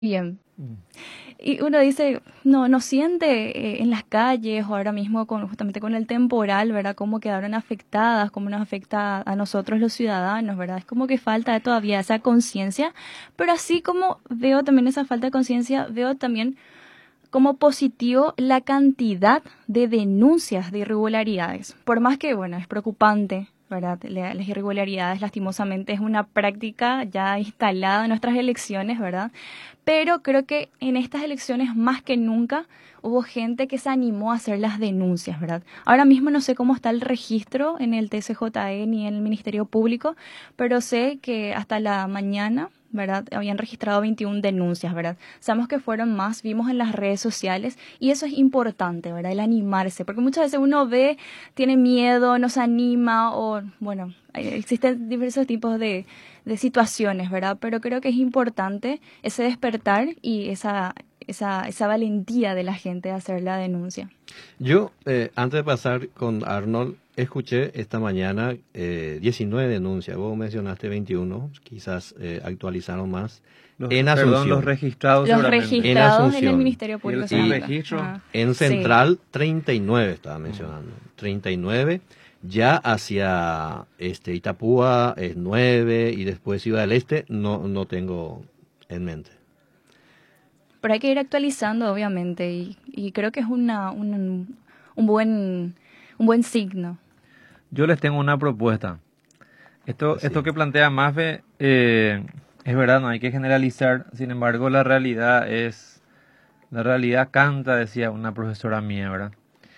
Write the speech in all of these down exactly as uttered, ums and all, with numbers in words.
bien. Mm. Y uno dice, no, no siente eh, en las calles o ahora mismo con, justamente con el temporal, ¿verdad? Cómo quedaron afectadas, cómo nos afecta a nosotros los ciudadanos, ¿verdad? Es como que falta todavía esa conciencia, pero así como veo también esa falta de conciencia, veo también como positivo la cantidad de denuncias de irregularidades. Por más que, bueno, es preocupante, ¿verdad? La- Las irregularidades, lastimosamente, es una práctica ya instalada en nuestras elecciones, ¿verdad? Pero creo que en estas elecciones, más que nunca, hubo gente que se animó a hacer las denuncias, ¿verdad? Ahora mismo no sé cómo está el registro en el T C J E ni en el Ministerio Público, pero sé que hasta la mañana, ¿verdad? Habían registrado veintiuna denuncias, ¿verdad? Sabemos que fueron más, vimos en las redes sociales y eso es importante, ¿verdad? El animarse, porque muchas veces uno ve, tiene miedo, no se anima o, bueno, hay- existen diversos tipos de, de situaciones, ¿verdad? Pero creo que es importante ese despertar y esa, esa, esa valentía de la gente de hacer la denuncia. Yo, eh, antes de pasar con Arnold, escuché esta mañana eh, diecinueve denuncias. Vos mencionaste veintiuno, quizás eh, actualizaron más. Los, En perdón, los Asunción, registrados Los seguramente. en registrados en el Asunción. Ministerio Y el Público sin Y seguramente. registro. Ah, en sí. Central, treinta y nueve estaba mencionando. treinta y nueve. Ya hacia este, Itapúa es nueve y después Ciudad del Este no, no tengo en mente. Pero hay que ir actualizando, obviamente, y, y creo que es una, un, un buen, un buen signo. Yo les tengo una propuesta. Esto, Sí. esto que plantea Mafe, eh, es verdad, no hay que generalizar. Sin embargo, la realidad es, la realidad canta, decía una profesora mía, ¿verdad?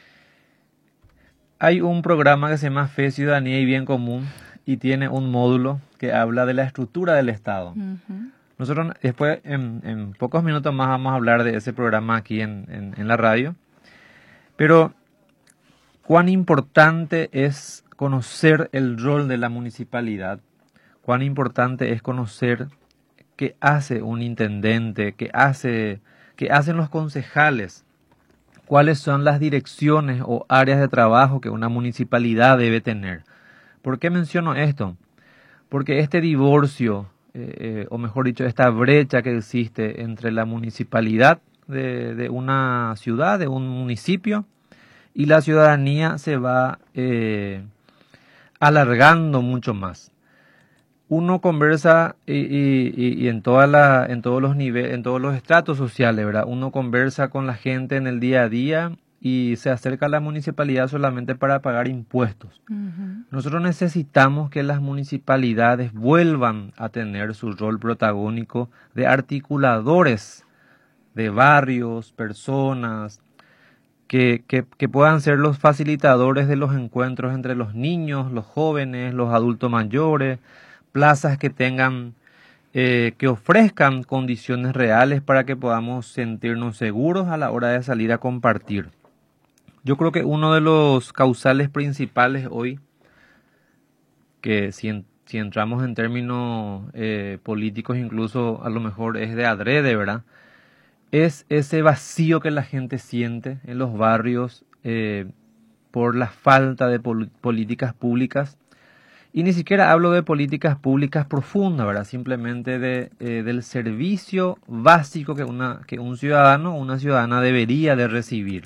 Hay un programa que se llama Fe, Ciudadanía y Bien Común y tiene un módulo que habla de la estructura del Estado. Ujú. Nosotros después, en, en pocos minutos más, vamos a hablar de ese programa aquí en, en, en la radio. Pero, ¿cuán importante es conocer el rol de la municipalidad? ¿Cuán importante es conocer qué hace un intendente, qué hace, qué hacen los concejales? ¿Cuáles son las direcciones o áreas de trabajo que una municipalidad debe tener? ¿Por qué menciono esto? Porque este divorcio, eh, eh, o mejor dicho, esta brecha que existe entre la municipalidad de, de una ciudad, de un municipio, y la ciudadanía se va eh, alargando mucho más. Uno conversa y, y- y- y en toda la, en todos los niveles, en todos los estratos sociales, ¿verdad? Uno conversa con la gente en el día a día y se acerca a la municipalidad solamente para pagar impuestos. Ujú. Nosotros necesitamos que las municipalidades vuelvan a tener su rol protagónico de articuladores de barrios, personas, que, que, que puedan ser los facilitadores de los encuentros entre los niños, los jóvenes, los adultos mayores, plazas que tengan, eh, que ofrezcan condiciones reales para que podamos sentirnos seguros a la hora de salir a compartir. Yo creo que uno de los causales principales hoy, que si, en- si entramos en términos eh, políticos incluso a lo mejor es de adrede, ¿verdad? Es ese vacío que la gente siente en los barrios eh, por la falta de pol- políticas públicas. Y ni siquiera hablo de políticas públicas profundas, ¿verdad? Simplemente de, eh, del servicio básico que, una, que un ciudadano o una ciudadana debería de recibir.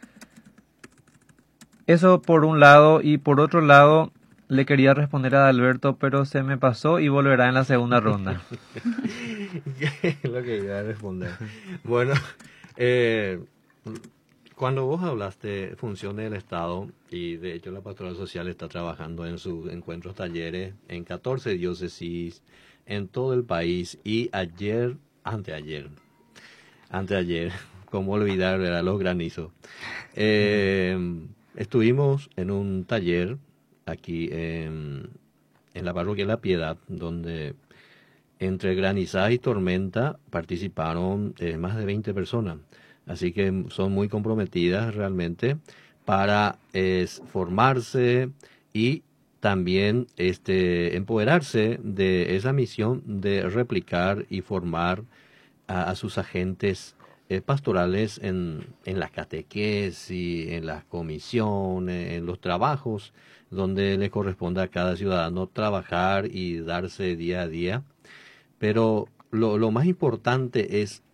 Eso por un lado, y por otro lado le quería responder a Alberto, pero se me pasó y volverá en la segunda ronda. Es lo que iba a responder. Bueno, eh, cuando vos hablaste de funciones del Estado, y de hecho la Pastoral Social está trabajando en sus encuentros, talleres en catorce diócesis en todo el país, y ayer, anteayer, anteayer, cómo olvidar, ¿verdad?, los granizos. Eh, estuvimos en un taller aquí en, en la parroquia La Piedad, donde entre granizada y tormenta participaron eh, más de veinte personas. Así que son muy comprometidas realmente para eh, formarse y también este, empoderarse de esa misión de replicar y formar a, a sus agentes eh, pastorales en, en la catequesis, en las comisiones, en los trabajos donde le corresponde a cada ciudadano trabajar y darse día a día. Pero lo, lo más importante es